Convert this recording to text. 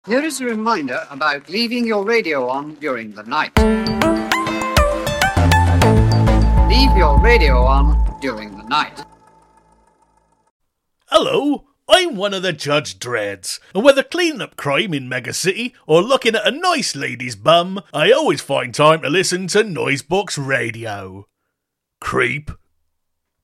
Here is a reminder about leaving your radio on during the night. Leave your radio on during the night. Hello, I'm one of the Judge Dreads, and whether cleaning up crime in Mega City or looking at a nice lady's bum, I always find time to listen to Noisebox Radio. Creep.